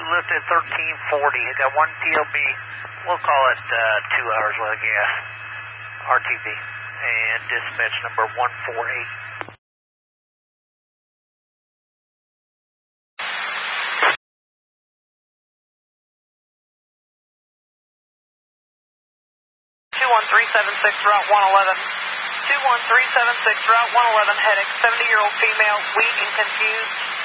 lift at 1340. I got one TLB. We'll call it 2 hours worth of gas. RTB. And dispatch number 148. Route 111. 21376, Route 111, heading 70-year-old female, weak and confused.